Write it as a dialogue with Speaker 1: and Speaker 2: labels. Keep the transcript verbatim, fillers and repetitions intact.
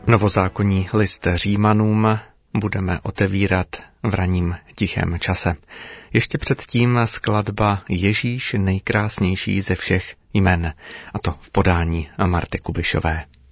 Speaker 1: Novozákonní list Římanům budeme otevírat v ranním tichém čase. Ještě předtím skladba Ježíš nejkrásnější ze všech jmen, a to v podání Marty Kubišové.